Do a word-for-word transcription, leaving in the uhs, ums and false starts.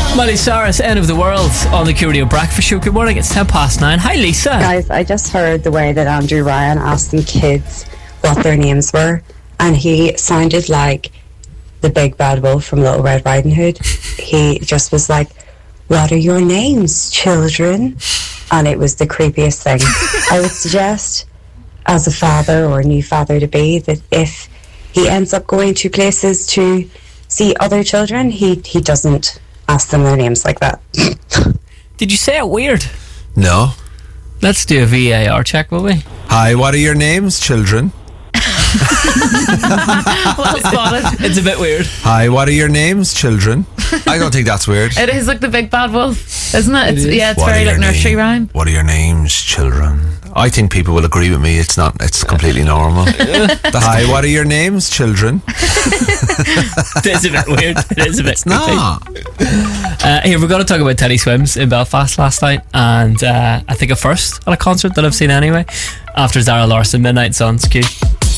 Miley Cyrus, End of the World on the Q Radio Breakfast Show. Good morning, it's ten past nine. Hi Lisa. Guys, I just heard the way that Andrew Ryan asked them kids what their names were, and he sounded like the big bad wolf from Little Red Riding Hood. He just was like, what are your names, children? And it was the creepiest thing. I would suggest, as a father or a new father to be, that if he ends up going to places to see other children, he, he doesn't ask them their names like that. Did you say it weird? No. Let's do a V A R check, will we? Hi, what are your names, children? Well spotted. It's a bit weird. Hi, what are your names, children? I don't think that's weird. It is like the big bad wolf, isn't it? It's, It is. yeah, it's What very are like your nursery name- rhyme. What are your names, children? I think people will agree with me. It's not. It's completely normal. Hi, what are your names, children? It is a bit weird. It is a bit creepy. No. Uh, here, we're going to talk about Teddy Swims in Belfast last night, and uh, I think a first at a concert that I've seen anyway, after Zara Larsson, Midnight Suns. Q.